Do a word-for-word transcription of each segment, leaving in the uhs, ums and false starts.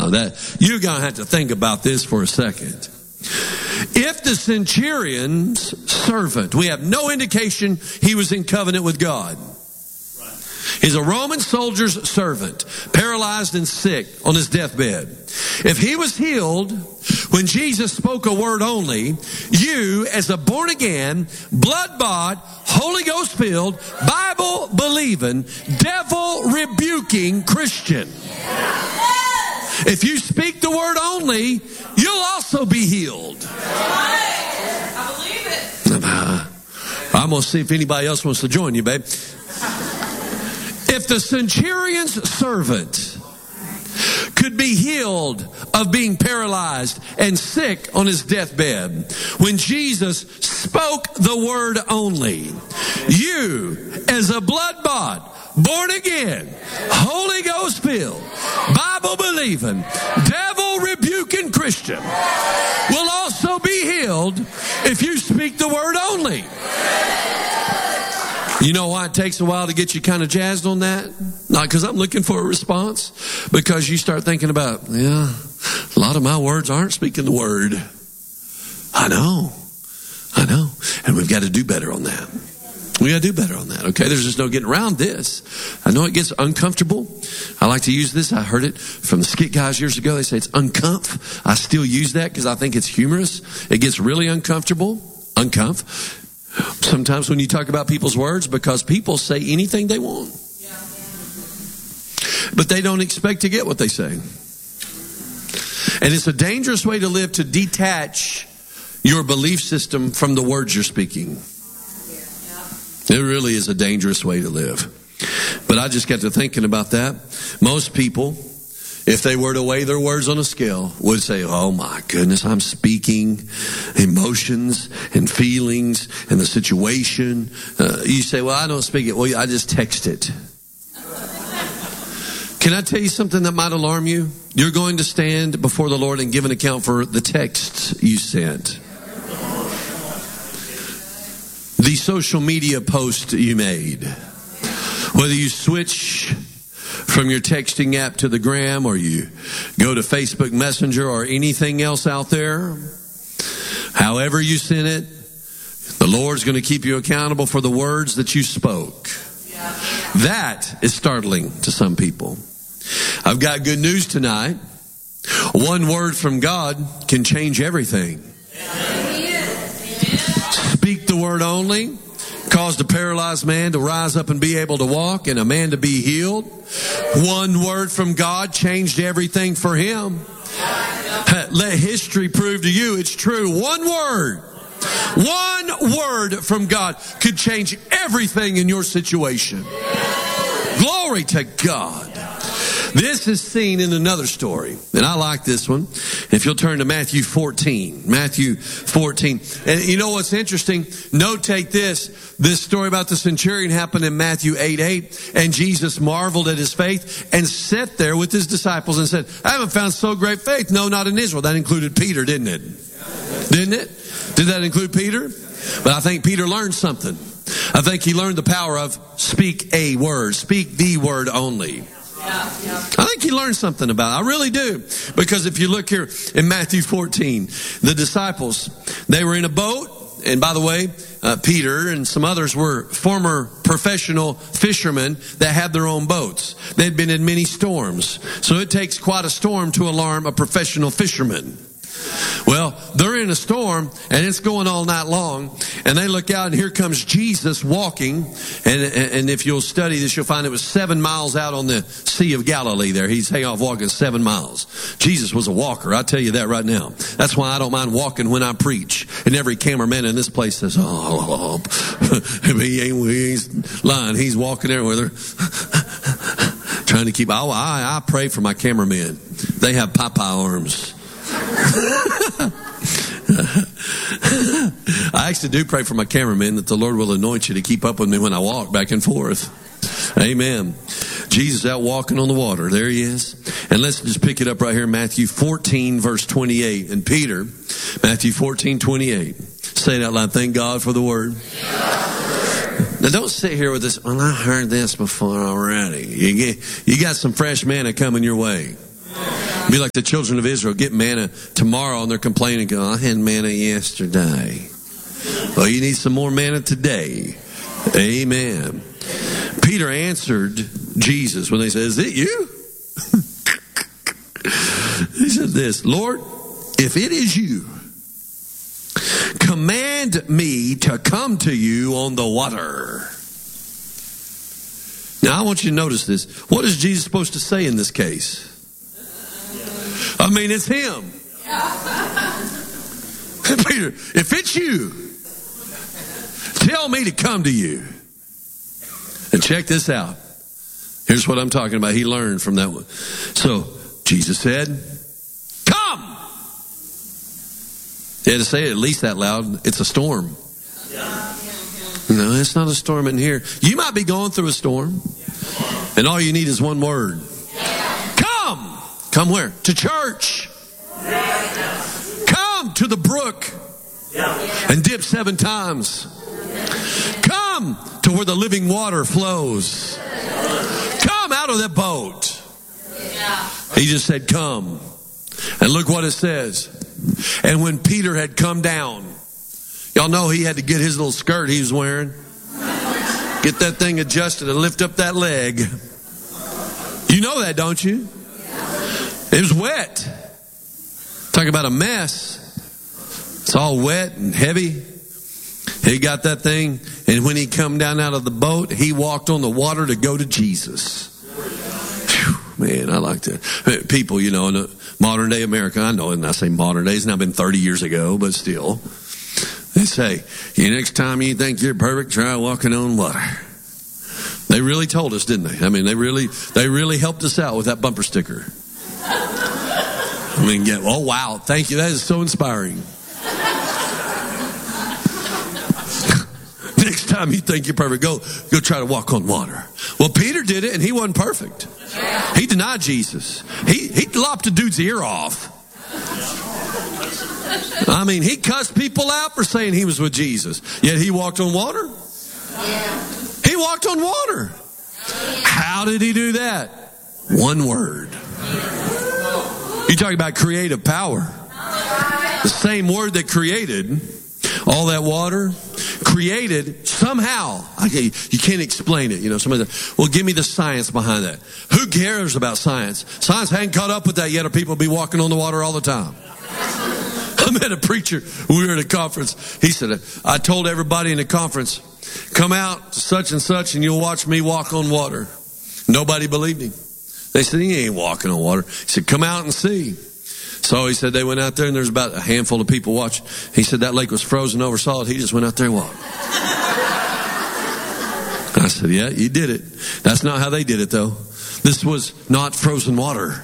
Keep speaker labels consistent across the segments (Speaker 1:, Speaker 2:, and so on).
Speaker 1: Now, that you're going to have to think about this for a second. If the centurion's servant, we have no indication he was in covenant with God. He's a Roman soldier's servant, paralyzed and sick on his deathbed. If he was healed when Jesus spoke a word only, you as a born-again, blood-bought, Holy Ghost-filled, Bible-believing, devil-rebuking Christian, if you speak the word only, you'll also be healed.
Speaker 2: I believe it.
Speaker 1: I'm going to see if anybody else wants to join you, babe. If the centurion's servant could be healed of being paralyzed and sick on his deathbed when Jesus spoke the word only, you as a blood-bought, born-again, Holy Ghost-filled, Bible-believing, devil-rebuking Christian will also be healed if you speak the word only. You know why it takes a while to get you kind of jazzed on that? Not because I'm looking for a response, because you start thinking about, yeah, a lot of my words aren't speaking the word. I know, I know, and we've got to do better on that. We got to do better on that, okay? There's just no getting around this. I know it gets uncomfortable. I like to use this. I heard it from the skit guys years ago. They say it's uncomf. I still use that because I think it's humorous. It gets really uncomfortable. Uncomf. Sometimes when you talk about people's words, because people say anything they want. But they don't expect to get what they say. And it's a dangerous way to live, to detach your belief system from the words you're speaking. It really is a dangerous way to live. But I just got to thinking about that. Most people, if they were to weigh their words on a scale, would say, oh my goodness, I'm speaking emotions and feelings and the situation. Uh, you say, well, I don't speak it. Well, I just text it. Can I tell you something that might alarm you? You're going to stand before the Lord and give an account for the texts you sent. The social media post you made. Whether you switch from your texting app to the gram, or you go to Facebook Messenger or anything else out there, however you sent it, the Lord's going to keep you accountable for the words that you spoke. That is startling to some people. I've got good news tonight. One word from God can change everything. Speak the word only caused a paralyzed man to rise up and be able to walk, and a man to be healed. One word from God changed everything for him. Let history prove to you it's true. One word, one word from God could change everything in your situation. Glory to God. This is seen in another story, and I like this one. If you'll turn to Matthew fourteen. Matthew fourteen. And you know what's interesting? Notate this. This story about the centurion happened in Matthew eight eight, and Jesus marveled at his faith and sat there with his disciples and said, I haven't found so great faith. No, not in Israel. That included Peter, didn't it? Didn't it? Did that include Peter? But I think Peter learned something. I think he learned the power of speak a word, speak the word only. Yeah, yeah. I think he learned something about it. I really do. Because if you look here in Matthew fourteen, the disciples, they were in a boat. And by the way, uh, Peter and some others were former professional fishermen that had their own boats. They'd been in many storms. So it takes quite a storm to alarm a professional fisherman. Well, they're in a storm, and it's going all night long, and they look out, and here comes Jesus walking, and and if you'll study this, you'll find it was seven miles out on the Sea of Galilee there. He's hanging off walking seven miles. Jesus was a walker, I tell you that right now. That's why I don't mind walking when I preach. And every cameraman in this place says, oh, he, ain't, he ain't lying. He's walking there with her, trying to keep, I, I, I pray for my cameramen. They have Popeye arms. I actually do pray for my cameraman that the Lord will anoint you to keep up with me when I walk back and forth. Amen. Jesus out walking on the water. There he is. And let's just pick it up right here in Matthew fourteen, verse twenty-eight. And Peter, Matthew fourteen, twenty-eight. Say it out loud. Thank God for the word. Now don't sit here with this, well, I heard this before already. You get, you got some fresh manna coming your way. Be like the children of Israel, get manna tomorrow, and they're complaining, go, I had manna yesterday. Well, you need some more manna today. Amen. Peter answered Jesus when they said, is it you? He said this, Lord, if it is you, command me to come to you on the water. Now, I want you to notice this. What is Jesus supposed to say in this case? I mean, it's him. Peter, if it's you, tell me to come to you. And check this out. Here's what I'm talking about. He learned from that one. So, Jesus said, come. He had to say it at least that loud. It's a storm. No, it's not a storm in here. You might be going through a storm, and all you need is one word. Come. Come where? To church. Come to the brook and dip seven times. Come to where the living water flows. Come out of that boat. He just said, come. And look what it says. And when Peter had come down, y'all know he had to get his little skirt he was wearing. Get that thing adjusted and lift up that leg. You know that, don't you? It was wet. Talk about a mess. It's all wet and heavy. He got that thing, and when he come down out of the boat, he walked on the water to go to Jesus. Whew, man, I like that. People, you know, in modern day America, I know, and I say modern day, it's not been thirty years ago, but still. They say, "You next time you think you're perfect, try walking on water." They really told us, didn't they? I mean, they really, they really helped us out with that bumper sticker. I mean, yeah, oh wow, thank you. That is so inspiring. Next time you think you're perfect, go, go try to walk on water. Well, Peter did it, and he wasn't perfect. He denied Jesus. He he lopped a dude's ear off. I mean, he cussed people out for saying he was with Jesus. Yet he walked on water. He walked on water. How did he do that? One word. You talk about creative power. The same word that created all that water, created somehow. Okay, you can't explain it. You know, somebody said, well, give me the science behind that. Who cares about science? Science hadn't caught up with that yet, or people be walking on the water all the time. I met a preacher. We were at a conference. He said, I told everybody in the conference, come out to such and such and you'll watch me walk on water. Nobody believed him. They said, he ain't walking on water. He said, come out and see. So he said they went out there and there's about a handful of people watching. He said that lake was frozen over solid. He just went out there and walked. I said, yeah, you did it. That's not how they did it, though. This was not frozen water.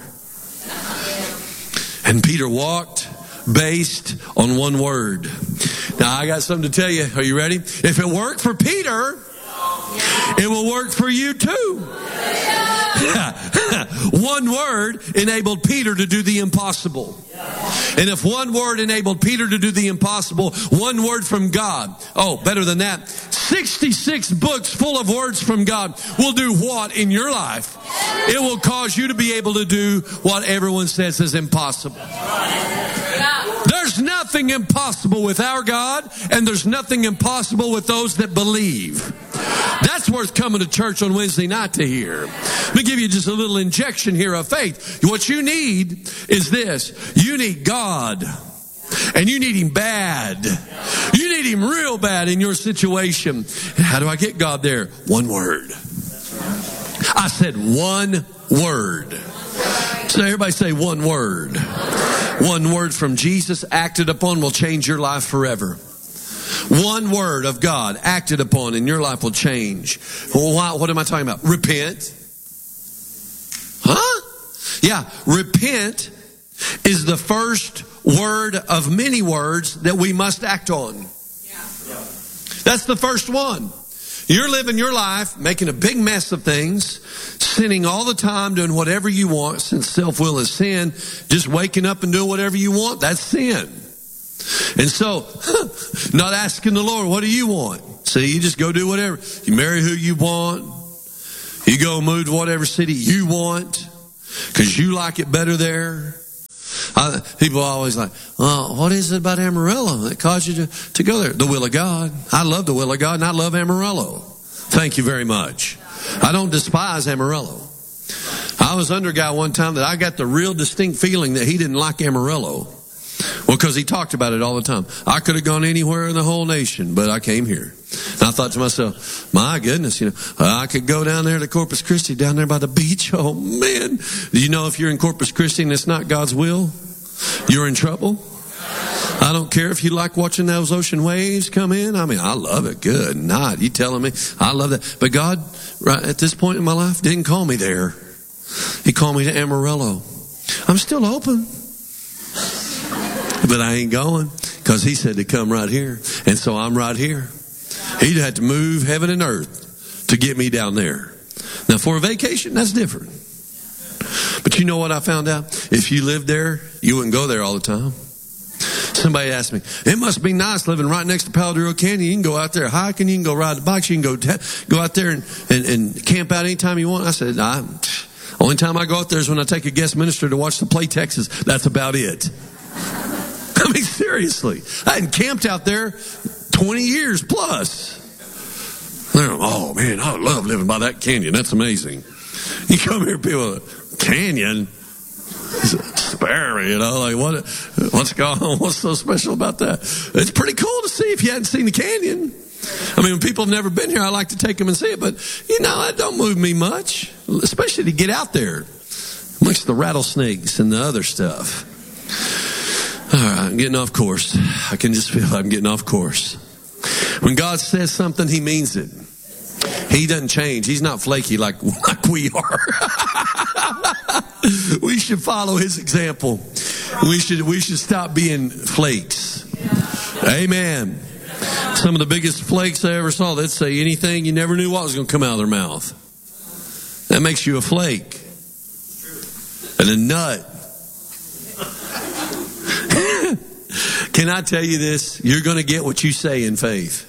Speaker 1: And Peter walked based on one word. Now, I got something to tell you. Are you ready? If it worked for Peter, it will work for you too. One word enabled Peter to do the impossible. And if one word enabled Peter to do the impossible, one word from God. Oh, better than that. sixty-six books full of words from God will do what in your life? It will cause you to be able to do what everyone says is impossible. There's nothing impossible with our God, and there's nothing impossible with those that believe. That's worth coming to church on Wednesday night to hear. Let me give you just a little injection here of faith. What you need is this. You need God. And you need Him bad. You need Him real bad in your situation. How do I get God there? One word. I said one word. So everybody say one word. One word from Jesus acted upon will change your life forever. One word of God acted upon and your life will change. Well, why, what am I talking about? Repent. Huh? Yeah, repent is the first word of many words that we must act on. Yeah. That's the first one. You're living your life, making a big mess of things, sinning all the time, doing whatever you want, since self-will is sin. Just waking up and doing whatever you want, that's sin. And so, not asking the Lord, what do you want? See, you just go do whatever. You marry who you want. You go move to whatever city you want because you like it better there. I, people are always like, well, what is it about Amarillo that caused you to, to go there? The will of God. I love the will of God, and I love Amarillo. Thank you very much. I don't despise Amarillo. I was under a guy one time that I got the real distinct feeling that he didn't like Amarillo. Well, because he talked about it all the time. I could have gone anywhere in the whole nation, but I came here. And I thought to myself, my goodness, you know, I could go down there to Corpus Christi, down there by the beach. Oh, man. Do you know if you're in Corpus Christi and it's not God's will, you're in trouble? I don't care if you like watching those ocean waves come in. I mean, I love it. Good night. You telling me? I love that. But God, right at this point in my life, didn't call me there. He called me to Amarillo. I'm still open. But I ain't going because he said to come right here. And so I'm right here. He'd have to move heaven and earth to get me down there. Now, for a vacation, that's different. But you know what I found out? If you lived there, you wouldn't go there all the time. Somebody asked me, it must be nice living right next to Paladuro Canyon. You can go out there hiking, you can go ride the bikes, you can go t- go out there and, and, and camp out anytime you want. I said, I, only time I go out there is when I take a guest minister to watch the Play Texas. That's about it. I mean, seriously. I hadn't camped out there twenty years plus. Oh, man, I love living by that canyon. That's amazing. You come here, people, canyon? Sperry, you know, like what? What's going on? What's so special about that? It's pretty cool to see if you hadn't seen the canyon. I mean, when people have never been here, I like to take them and see it, but you know, it don't move me much, especially to get out there amongst the rattlesnakes and the other stuff. All right, I'm getting off course. I can just feel I'm getting off course. When God says something, He means it. He doesn't change. He's not flaky like, like we are. We should follow His example. We should we should stop being flakes. Amen. Some of the biggest flakes I ever saw, they'd say anything you never knew what was going to come out of their mouth. That makes you a flake. And a nut. Can I tell you this? You're going to get what you say in faith.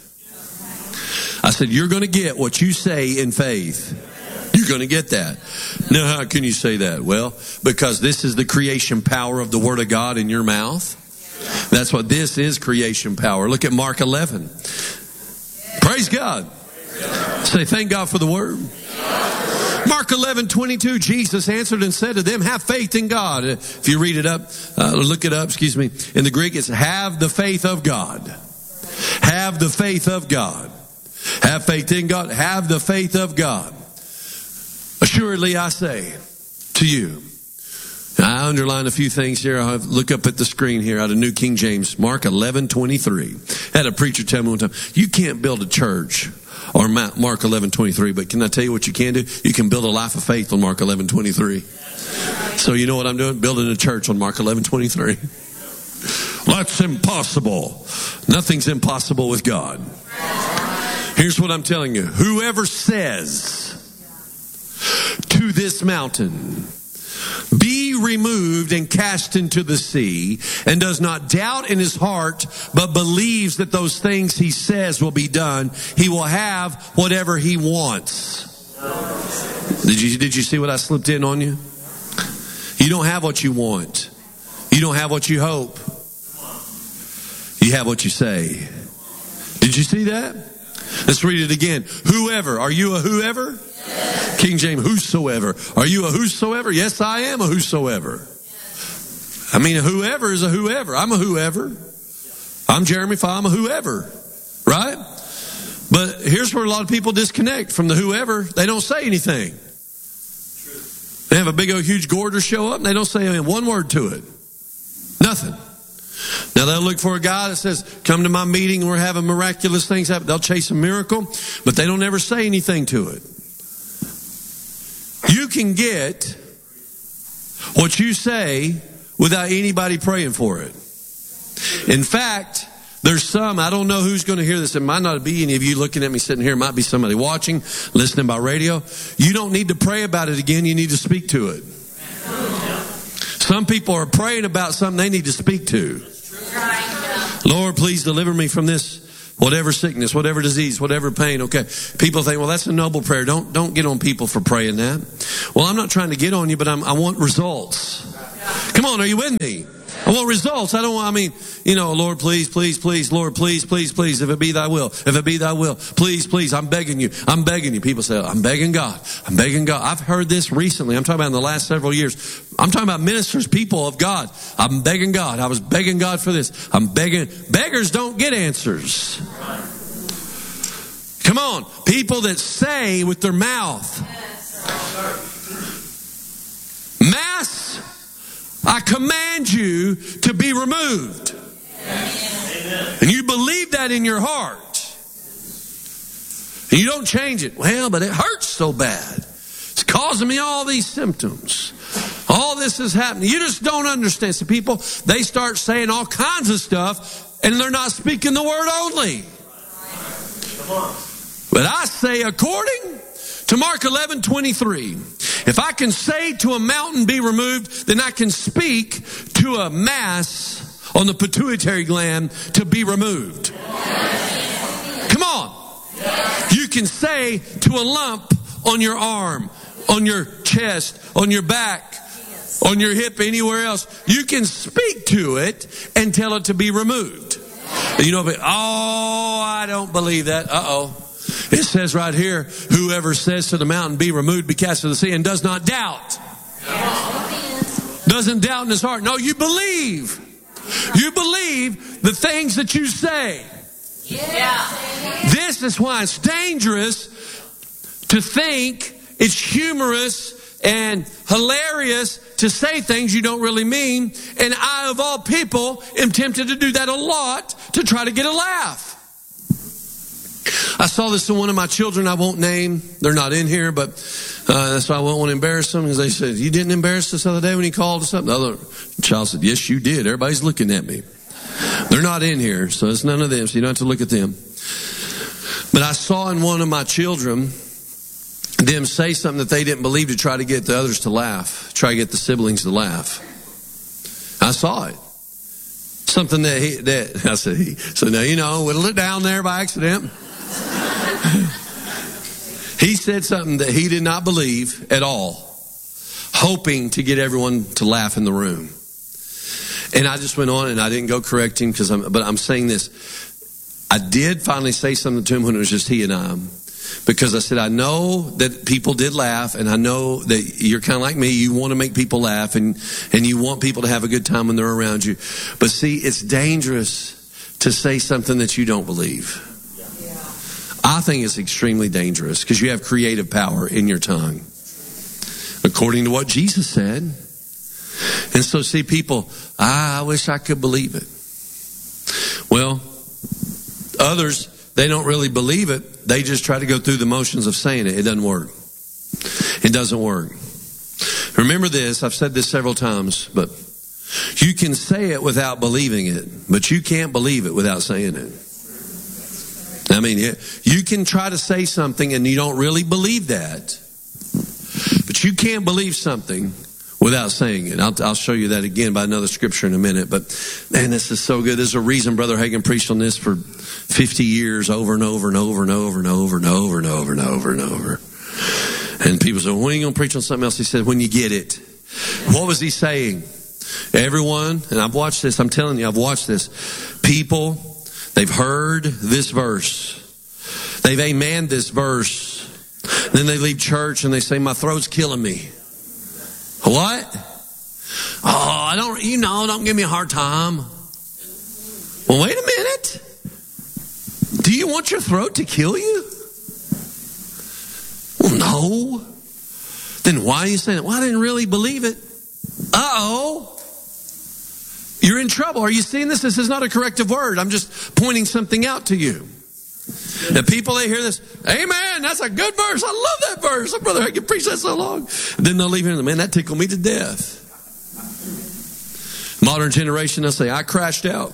Speaker 1: I said, you're going to get what you say in faith. You're going to get that. Now, how can you say that? Well, because this is the creation power of the Word of God in your mouth. That's what this is, creation power. Look at Mark eleven. Praise God. Say, thank God for the Word. Mark eleven twenty-two, Jesus answered and said to them, have faith in God. If you read it up, uh, look it up, excuse me. In the Greek, it's have the faith of God. Have the faith of God. Have faith in God. Have the faith of God. Assuredly, I say to you. I underlined a few things here. I'll look up at the screen here out of New King James. Mark eleven twenty-three. I had a preacher tell me one time, you can't build a church or Mark eleven twenty-three, but can I tell you what you can do? You can build a life of faith on Mark eleven twenty-three. So you know what I'm doing? Building a church on Mark eleven twenty-three. That's impossible. Nothing's impossible with God. Here's what I'm telling you. Whoever says to this mountain, be removed and cast into the sea, and does not doubt in his heart, but believes that those things he says will be done, he will have whatever he wants. Did you, did you see what I slipped in on you? You don't have what you want. You don't have what you hope. You have what you say. Did you see that? Let's read it again. Whoever. Are you a whoever? Yes. King James, whosoever. Are you a whosoever? Yes, I am a whosoever. Yes. I mean, a whoever is a whoever. I'm a whoever. I'm Jeremy Fye. I'm a whoever. Right? But here's where a lot of people disconnect from the whoever. They don't say anything. They have a big old huge gourd show up and they don't say one word to it. Nothing. Now they'll look for a guy that says, come to my meeting, we're having miraculous things happen. They'll chase a miracle, but they don't ever say anything to it. You can get what you say without anybody praying for it. In fact, there's some, I don't know who's going to hear this. It might not be any of you looking at me sitting here. It might be somebody watching, listening by radio. You don't need to pray about it again. You need to speak to it. Some people are praying about something they need to speak to. Lord, please deliver me from this, whatever sickness, whatever disease, whatever pain. Okay. People think, well, that's a noble prayer. Don't, don't get on people for praying that. Well, I'm not trying to get on you, but I'm, I want results. Come on. Are you with me? I want results. I don't want, I mean, you know, Lord, please, please, please, Lord, please, please, please, if it be thy will, if it be thy will, please, please, I'm begging you, I'm begging you. People say, I'm begging God, I'm begging God. I've heard this recently. I'm talking about in the last several years. I'm talking about ministers, people of God. I'm begging God. I was begging God for this. I'm begging. Beggars don't get answers. Come on. People that say with their mouth, mass, I command you to be removed. Amen. And you believe that in your heart. And you don't change it. Well, but it hurts so bad. It's causing me all these symptoms. All this is happening. You just don't understand. So people, they start saying all kinds of stuff, and they're not speaking the word only. But I say, according to Mark eleven twenty-three, if I can say to a mountain, be removed, then I can speak to a mass on the pituitary gland to be removed. Come on. You can say to a lump on your arm, on your chest, on your back, on your hip, anywhere else. You can speak to it and tell it to be removed. You know, but, oh, I don't believe that. Uh-oh. It says right here, whoever says to the mountain, be removed, be cast into the sea, and does not doubt. Doesn't doubt in his heart. No, you believe. You believe the things that you say. Yeah. This is why it's dangerous to think it's humorous and hilarious to say things you don't really mean. And I, of all people, am tempted to do that a lot to try to get a laugh. I saw this in one of my children I won't name. They're not in here, but uh, that's why I won't want to embarrass them. Because they said, you didn't embarrass us the other day when he called us up? The other child said, yes, you did. Everybody's looking at me. They're not in here, so it's none of them, so you don't have to look at them. But I saw in one of my children them say something that they didn't believe to try to get the others to laugh, try to get the siblings to laugh. I saw it. Something that he, that, I said, he, so now, you know, whittle it down there by accident. He said something that he did not believe at all, hoping to get everyone to laugh in the room. And I just went on and I didn't go correct him, because I'm, but I'm saying this. I did finally say something to him when it was just he and I, because I said, I know that people did laugh, and I know that you're kind of like me. You want to make people laugh, and, and you want people to have a good time when they're around you. But see, it's dangerous to say something that you don't believe. I think it's extremely dangerous, because you have creative power in your tongue, according to what Jesus said. And so, see, people, ah, I wish I could believe it. Well, others, they don't really believe it. They just try to go through the motions of saying it. It doesn't work. It doesn't work. Remember this, I've said this several times, but you can say it without believing it, but you can't believe it without saying it. I mean, you can try to say something and you don't really believe that, but you can't believe something without saying it. I'll, I'll show you that again by another scripture in a minute. But man, this is so good. There's a reason Brother Hagin preached on this for fifty years, over and over and over and over and over and over and over and over and over. And people say, when are you going to preach on something else? He said, when you get it. What was he saying? Everyone, and I've watched this, I'm telling you, I've watched this. People, they've heard this verse. They've amened this verse. Then they leave church and they say, my throat's killing me. What? Oh, I don't, you know, don't give me a hard time. Well, wait a minute. Do you want your throat to kill you? Well, no. Then why are you saying it? Well, I didn't really believe it. Uh-oh. You're in trouble. Are you seeing this? This is not a corrective word. I'm just pointing something out to you. The people, they hear this, amen, that's a good verse. I love that verse. Oh, brother, I can preach that so long. Then they'll leave here, man, that tickled me to death. Modern generation, they'll say, I crashed out.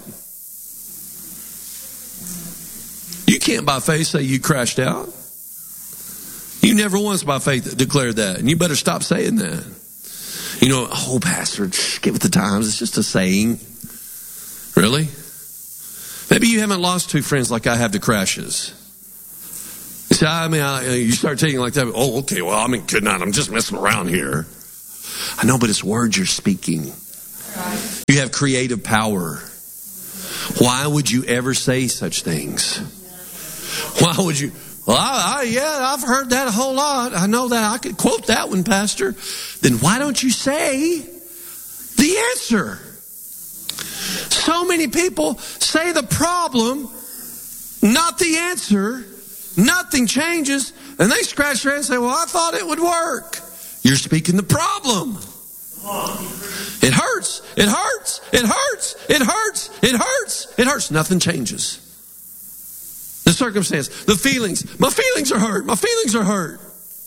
Speaker 1: You can't by faith say you crashed out. You never once by faith declared that. And you better stop saying that. You know, oh, pastor, get with the times. It's just a saying. Really? Maybe you haven't lost two friends like I have to crashes. You say, I mean, I, you start taking like that. Oh, okay, well, I mean, good night. I'm just messing around here. I know, but it's words you're speaking. Right. You have creative power. Why would you ever say such things? Why would you? Well, I, I, yeah, I've heard that a whole lot. I know that. I could quote that one, Pastor. Then why don't you say the answer? So many people say the problem, not the answer. Nothing changes. And they scratch their head and say, well, I thought it would work. You're speaking the problem. It hurts. It hurts. It hurts. It hurts. It hurts. It hurts. Nothing changes. The circumstance, the feelings. My feelings are hurt. My feelings are hurt.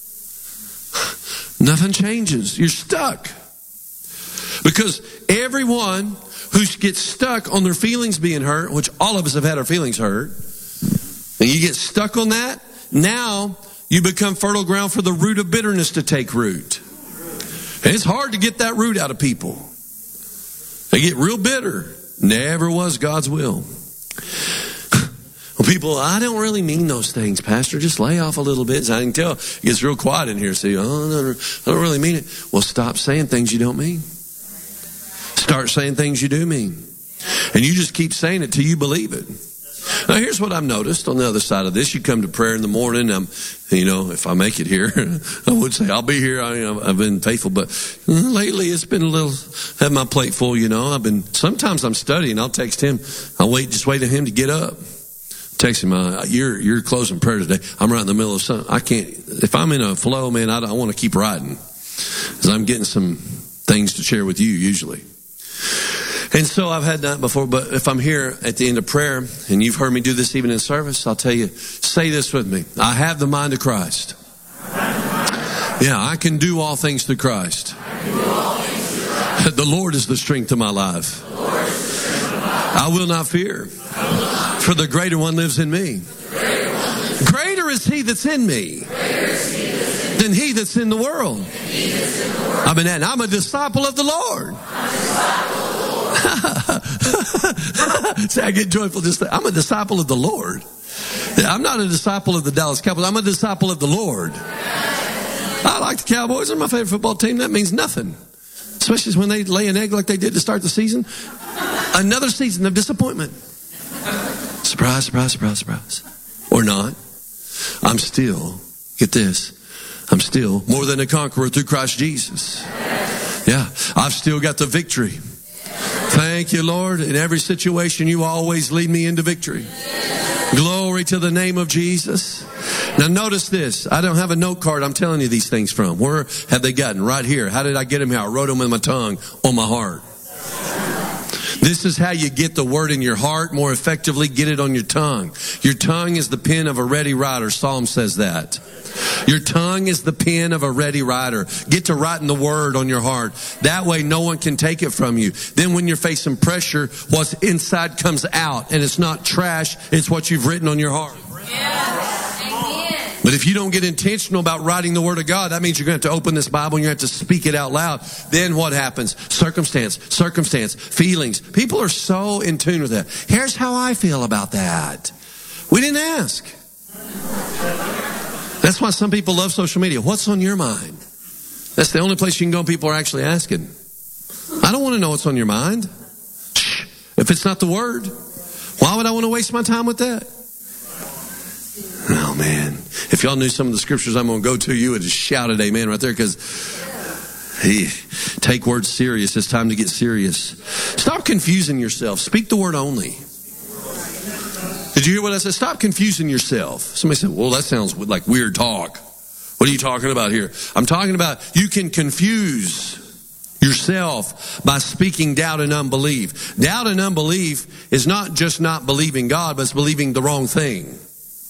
Speaker 1: Nothing changes. You're stuck. Because everyone who gets stuck on their feelings being hurt, which all of us have had our feelings hurt, and you get stuck on that, now you become fertile ground for the root of bitterness to take root. And it's hard to get that root out of people. They get real bitter. Never was God's will. Well, people, I don't really mean those things, Pastor. Just lay off a little bit. So I can tell it gets real quiet in here. So, oh, no, I don't really mean it. Well, stop saying things you don't mean. Start saying things you do mean. And you just keep saying it till you believe it. Now, here's what I've noticed on the other side of this. You come to prayer in the morning. I'm, you know, if I make it here, I would say I'll be here. I, I've been faithful, but lately it's been a little, have my plate full, you know. I've been, sometimes I'm studying. I'll text him. I'll wait, just wait for him to get up. Text him, uh, you're, you're closing prayer today. I'm right in the middle of something. I can't, if I'm in a flow, man, I, I want to keep riding. Because I'm getting some things to share with you usually. And so I've had that before, but if I'm here at the end of prayer, and you've heard me do this even in service, I'll tell you, say this with me. I have the mind of Christ. Yeah, I can do all things through Christ. The Lord is the strength of my life. I will not fear, for the greater one lives in me. Greater is he that's in me than he that's in the world. I mean, and I'm a disciple of the Lord. See, I get joyful just I'm a disciple of the Lord. I'm not a disciple of the Dallas Cowboys. I'm a disciple of the Lord. I like the Cowboys. They're my favorite football team. That means nothing. Especially when they lay an egg like they did to start the season. Another season of disappointment. Surprise, surprise, surprise, surprise. Or not. I'm still, get this, I'm still more than a conqueror through Christ Jesus. Yeah, I've still got the victory. Thank you, Lord. In every situation, you always lead me into victory. Glory to the name of Jesus. Now notice this. I don't have a note card I'm telling you these things from. Where have they gotten? Right here. How did I get them here? I wrote them with my tongue on my heart. This is how you get the word in your heart more effectively. Get it on your tongue. Your tongue is the pen of a ready writer. Psalm says that. Your tongue is the pen of a ready writer. Get to writing the word on your heart. That way no one can take it from you. Then when you're facing pressure, what's inside comes out. And it's not trash. It's what you've written on your heart.
Speaker 2: Yeah.
Speaker 1: But if you don't get intentional about writing the Word of God, that means you're going to have to open this Bible and you're going to have to speak it out loud. Then what happens? Circumstance, circumstance, feelings. People are so in tune with that. Here's how I feel about that. We didn't ask. That's why some people love social media. What's on your mind? That's the only place you can go and people are actually asking. I don't want to know what's on your mind. If it's not the Word, why would I want to waste my time with that? Oh, man. If y'all knew some of the scriptures I'm going to go to, you would just shout it amen right there because hey, take words serious. It's time to get serious. Stop confusing yourself. Speak the word only. Did you hear what I said? Stop confusing yourself. Somebody said, well, that sounds like weird talk. What are you talking about here? I'm talking about you can confuse yourself by speaking doubt and unbelief. Doubt and unbelief is not just not believing God, but it's believing the wrong thing.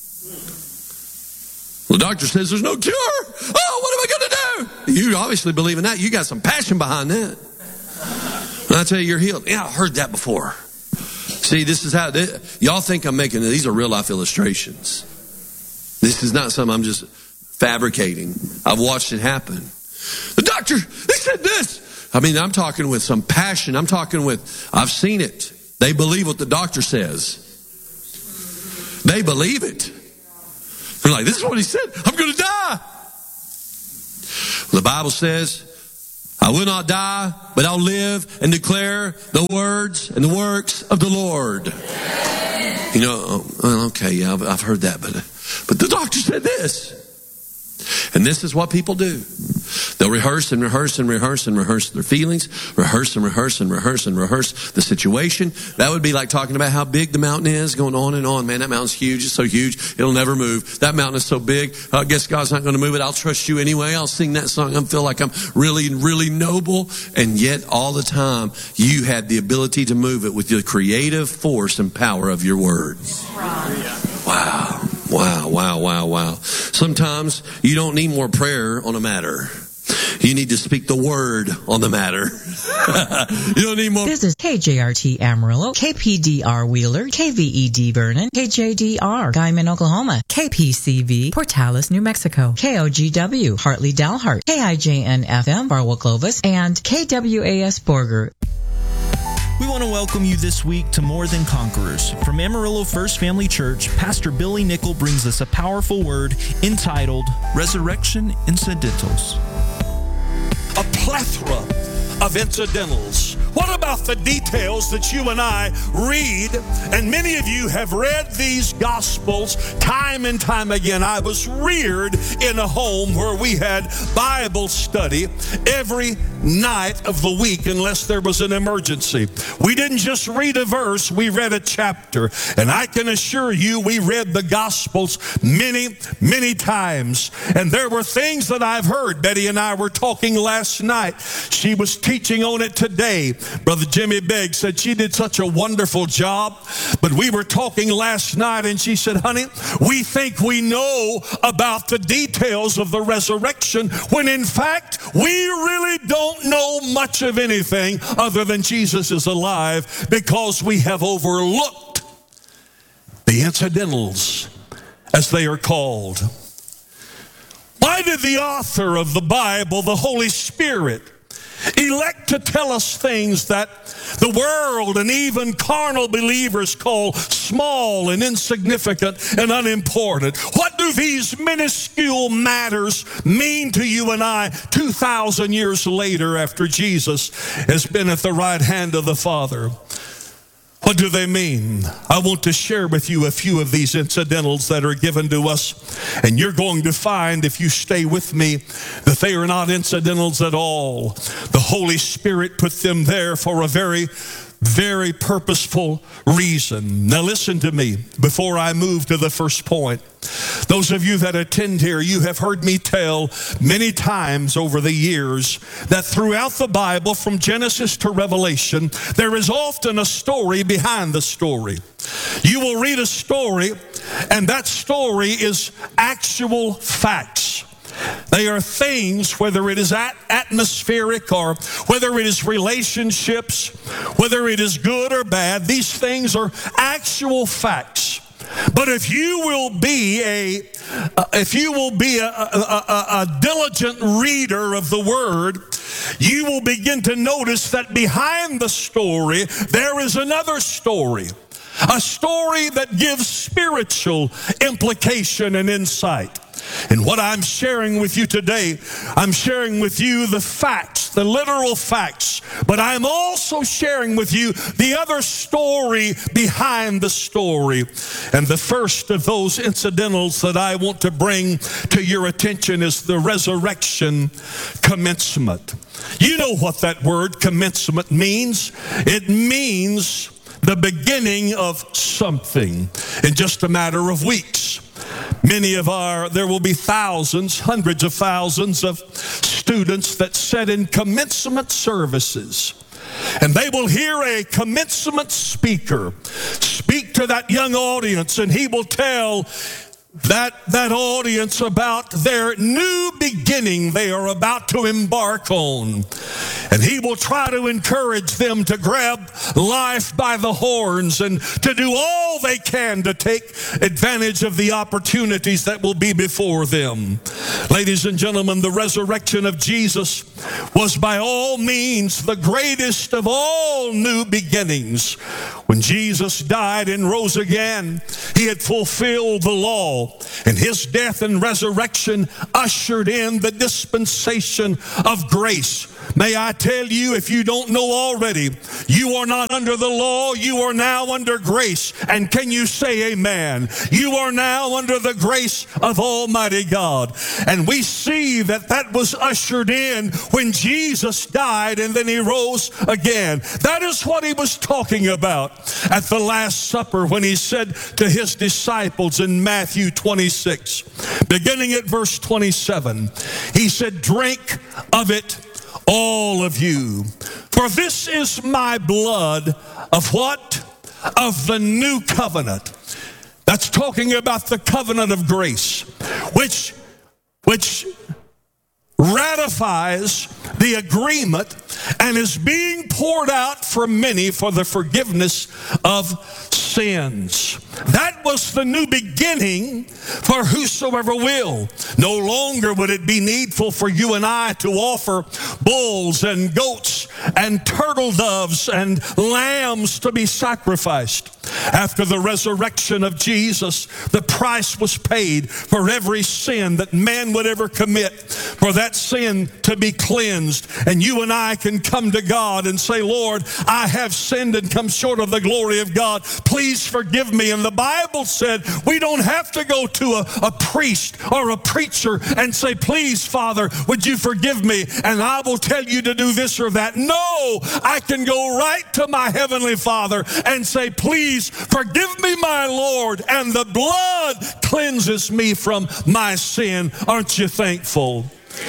Speaker 1: The doctor says there's no cure. Oh, what am I going to do? You obviously believe in that. You got some passion behind that. And I tell you, you're healed. Yeah, I heard that before. See, this is how, this, y'all think I'm making, these are real life illustrations. This is not something I'm just fabricating. I've watched it happen. The doctor, they said this. I mean, I'm talking with some passion. I'm talking with, I've seen it. They believe what the doctor says. They believe it. They're like, this is what he said. I'm going to die. The Bible says, I will not die, but I'll live and declare the words and the works of the Lord. You know, well, okay, yeah, I've, I've heard that, but, but the doctor said this. And this is what people do. They'll rehearse and rehearse and rehearse and rehearse their feelings, rehearse and rehearse and rehearse and rehearse the situation. That would be like talking about how big the mountain is, going on and on. Man, that mountain's huge. It's so huge, it'll never move. That mountain is so big, I guess God's not going to move it. I'll trust you anyway. I'll sing that song. I feel like I'm really, really noble. And yet all the time, you had the ability to move it with the creative force and power of your words. Wow. Wow, wow, wow, wow. Sometimes you don't need more prayer on a matter. You need to speak the word on the matter. You don't need more.
Speaker 3: This is K J R T Amarillo, K P D R Wheeler, K V E D Vernon, K J D R Guyman, Oklahoma, K P C V Portales, New Mexico, K O G W Hartley Dalhart, K I J N F M Barwell Clovis, and K W A S Borger.
Speaker 4: We want to welcome you this week to More Than Conquerors. From Amarillo First Family Church, Pastor Billy Nickel brings us a powerful word entitled Resurrection Incidentals.
Speaker 5: A plethora of incidentals. What about the details that you and I read? And many of you have read these Gospels time and time again. I was reared in a home where we had Bible study every night of the week unless there was an emergency. We didn't just read a verse, we read a chapter. And I can assure you we read the Gospels many, many times. And there were things that I've heard. Betty and I were talking last night. She was teaching on it today. Brother Jimmy Begg said she did such a wonderful job. But we were talking last night and she said, honey, we think we know about the details of the resurrection when in fact we really don't know much of anything other than Jesus is alive because we have overlooked the incidentals, as they are called. Why did the author of the Bible, the Holy Spirit, elect to tell us things that the world and even carnal believers call small and insignificant and unimportant? What do these minuscule matters mean to you and I two thousand years later after Jesus has been at the right hand of the Father? What do they mean? I want to share with you a few of these incidentals that are given to us. And you're going to find, if you stay with me, that they are not incidentals at all. The Holy Spirit put them there for a very, very purposeful reason. Now listen to me before I move to the first point. Those of you that attend here, you have heard me tell many times over the years that throughout the Bible, from Genesis to Revelation, there is often a story behind the story. You will read a story, and that story is actual facts. They are things, whether it is at atmospheric or whether it is relationships, whether it is good or bad, these things are actual facts. But if you will be a, uh, if you will be a, a, a, a diligent reader of the Word, you will begin to notice that behind the story, there is another story. A story that gives spiritual implication and insight. And what I'm sharing with you today, I'm sharing with you the facts, the literal facts, but I'm also sharing with you the other story behind the story. And the first of those incidentals that I want to bring to your attention is the resurrection commencement. You know what that word commencement means. It means the beginning of something in just a matter of weeks. Many of our, there will be thousands, hundreds of thousands of students that sit in commencement services. And they will hear a commencement speaker speak to that young audience, and he will tell that, that audience about their new beginning they are about to embark on. And he will try to encourage them to grab life by the horns and to do all they can to take advantage of the opportunities that will be before them. Ladies and gentlemen, the resurrection of Jesus was by all means the greatest of all new beginnings. When Jesus died and rose again, he had fulfilled the law, and his death and resurrection ushered in the dispensation of grace. May I tell you, if you don't know already, you are not under the law, you are now under grace. And can you say amen? You are now under the grace of Almighty God. And we see that that was ushered in when Jesus died and then he rose again. That is what he was talking about at the Last Supper when he said to his disciples in Matthew twenty-six, beginning at verse twenty-seven, he said, "Drink of it, all of you, for this is my blood of what? Of the new covenant." That's talking about the covenant of grace, which, which ratifies the agreement and is being poured out for many for the forgiveness of sins. That was the new beginning for whosoever will. No longer would it be needful for you and I to offer bulls and goats and turtle doves and lambs to be sacrificed. After the resurrection of Jesus, the price was paid for every sin that man would ever commit, for that sin to be cleansed. And you and I can come to God and say, "Lord, I have sinned and come short of the glory of God. Please forgive me." And the Bible said we don't have to go to a, a priest or a preacher and say, "Please, Father, would you forgive me? And I will tell you to do this or that." No, I can go right to my Heavenly Father and say, "Please forgive me, my Lord," and the blood cleanses me from my sin. Aren't you thankful?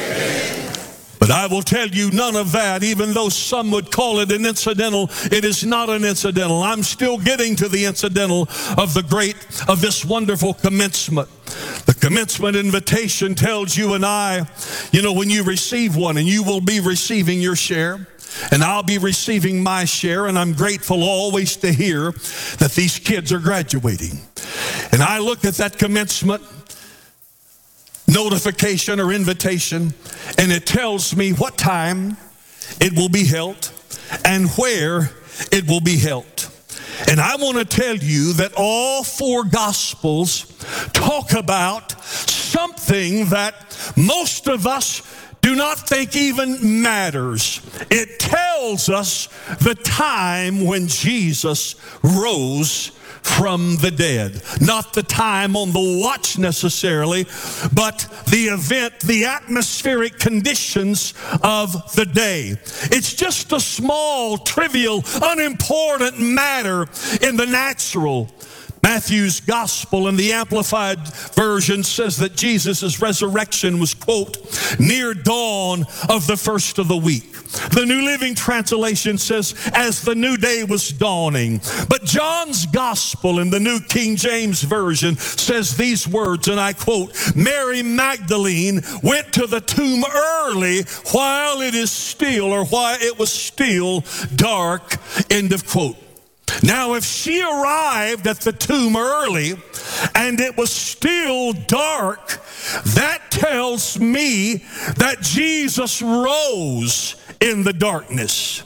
Speaker 5: But I will tell you, none of that, even though some would call it an incidental, it is not an incidental. I'm still getting to the incidental of the great, of this wonderful commencement. The commencement invitation tells you and I, you know, when you receive one, and you will be receiving your share, and I'll be receiving my share, and I'm grateful always to hear that these kids are graduating. And I look at that commencement notification or invitation, and it tells me what time it will be held and where it will be held. And I want to tell you that all four Gospels talk about something that most of us do not think even matters. It tells us the time when Jesus rose from the dead. Not the time on the watch necessarily, but the event, the atmospheric conditions of the day. It's just a small, trivial, unimportant matter in the natural. Matthew's Gospel in the Amplified Version says that Jesus' resurrection was, quote, near dawn of the first of the week. The New Living Translation says, as the new day was dawning. But John's Gospel in the New King James Version says these words, and I quote, "Mary Magdalene went to the tomb early while it is still, or while it was still dark," end of quote. Now, if she arrived at the tomb early and it was still dark, that tells me that Jesus rose in the darkness.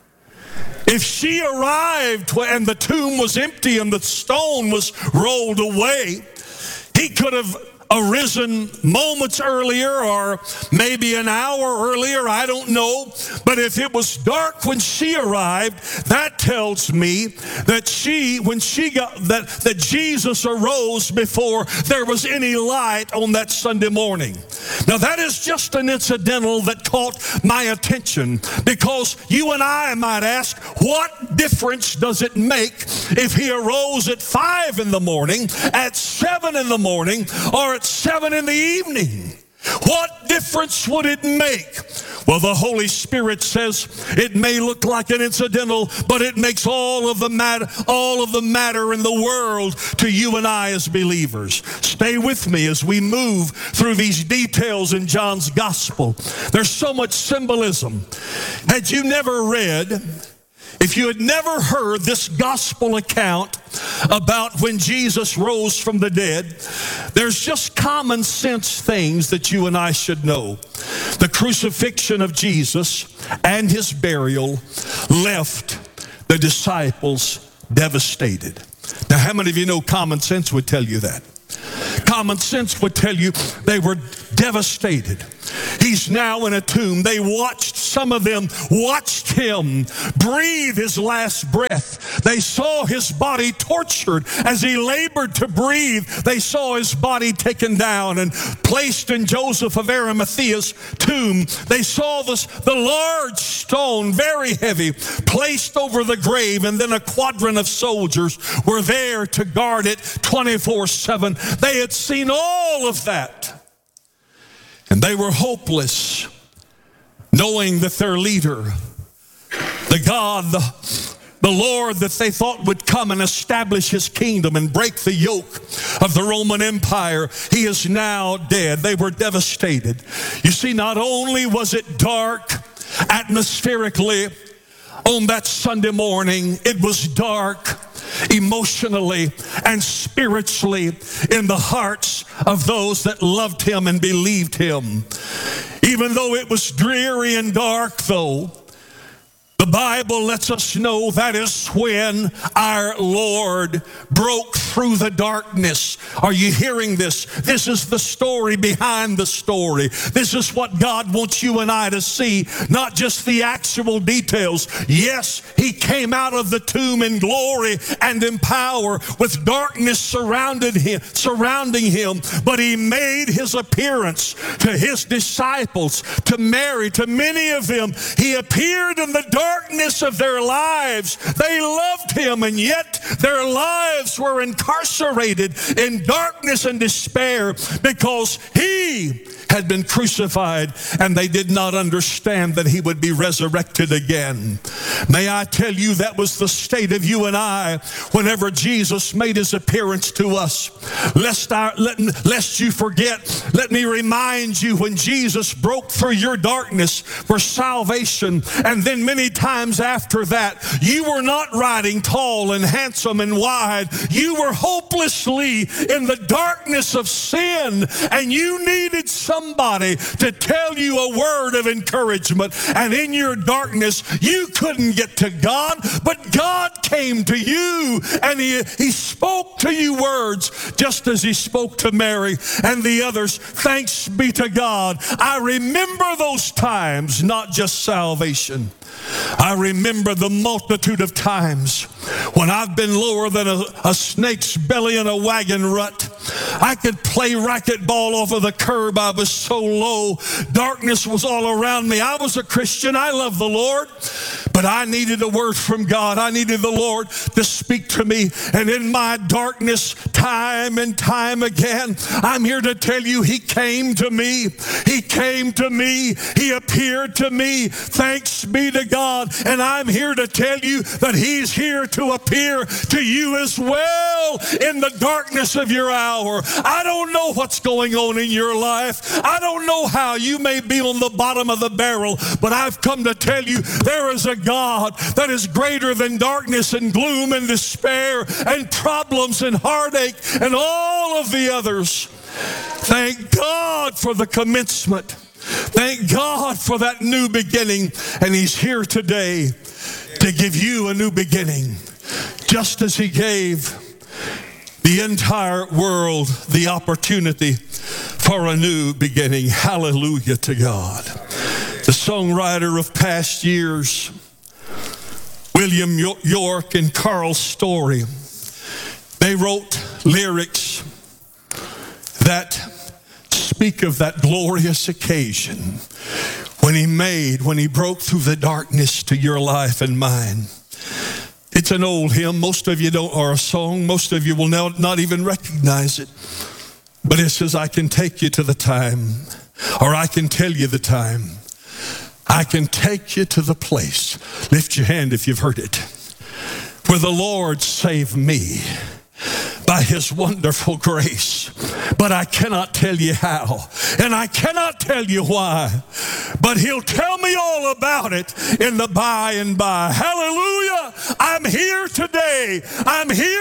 Speaker 5: If she arrived and the tomb was empty and the stone was rolled away, he could have arisen moments earlier or maybe an hour earlier, I don't know. But if it was dark when she arrived, that tells me that she, when she got, that, that Jesus arose before there was any light on that Sunday morning. Now that is just an incidental that caught my attention, because you and I might ask, what difference does it make if he arose at five in the morning, at seven in the morning, or at seven in the evening? What difference would it make? Well, the Holy Spirit says it may look like an incidental, but it makes all of the matter, all of the matter in the world to you and I as believers. Stay with me as we move through these details in John's Gospel. There's so much symbolism. Had you never read, if you had never heard this gospel account about when Jesus rose from the dead, there's just common sense things that you and I should know. The crucifixion of Jesus and his burial left the disciples devastated. Now, how many of you know common sense would tell you that? Common sense would tell you they were devastated. He's now in a tomb. They watched some of them watched him breathe his last breath. They saw his body tortured as he labored to breathe. They saw his body taken down and placed in Joseph of Arimathea's tomb. They saw this, the large stone, very heavy, placed over the grave, and then a quadrant of soldiers were there to guard it twenty-four seven. They had seen all of that, and they were hopeless, knowing that their leader, the God, the, the Lord that they thought would come and establish his kingdom and break the yoke of the Roman Empire, he is now dead. They were devastated. You see, not only was it dark atmospherically on that Sunday morning, it was dark emotionally and spiritually in the hearts of those that loved him and believed him. Even though it was dreary and dark, though, the Bible lets us know that is when our Lord broke through the darkness. Are you hearing this? This is the story behind the story. This is what God wants you and I to see, not just the actual details. Yes, he came out of the tomb in glory and in power with darkness surrounded him, surrounding him, but he made his appearance to his disciples, to Mary, to many of them. He appeared in the darkness darkness of their lives. They loved him, and yet their lives were incarcerated in darkness and despair because he had been crucified, and they did not understand that he would be resurrected again. May I tell you, that was the state of you and I whenever Jesus made his appearance to us. Lest, I, let, lest you forget, let me remind you, when Jesus broke through your darkness for salvation, and then many times after that, you were not riding tall and handsome and wide. You were hopelessly in the darkness of sin, and you needed somebody to tell you a word of encouragement. And in your darkness, you couldn't get to God, but God came to you, and he, he spoke to you words just as he spoke to Mary and the others. Thanks be to God. I remember those times, not just salvation. I remember the multitude of times when I've been lower than a, a snake's belly in a wagon rut. I could play racquetball over the curb. I was so low. Darkness was all around me. I was a Christian. I love the Lord. But I needed a word from God. I needed the Lord to speak to me. And in my darkness, time and time again, I'm here to tell you, he came to me. He came to me. He appeared to me. Thanks be to God. And I'm here to tell you that he's here to appear to you as well in the darkness of your hour. I don't know what's going on in your life. I don't know how you may be on the bottom of the barrel, but I've come to tell you there is a God that is greater than darkness and gloom and despair and problems and heartache and all of the others. Thank God for the commencement. Thank God for that new beginning. And he's here today to give you a new beginning, just as he gave the entire world the opportunity for a new beginning. Hallelujah to God. The songwriter of past years, William York and Carl Story, they wrote lyrics that speak of that glorious occasion when he made, when he broke through the darkness to your life and mine. It's an old hymn. Most of you don't, or a song. Most of you will now not even recognize it. But it says, I can take you to the time, or I can tell you the time. I can take you to the place. Lift your hand if you've heard it. Where the Lord saved me by his wonderful grace. But I cannot tell you how, and I cannot tell you why, but he'll tell me all about it in the by and by. Hallelujah. I'm here today. I'm here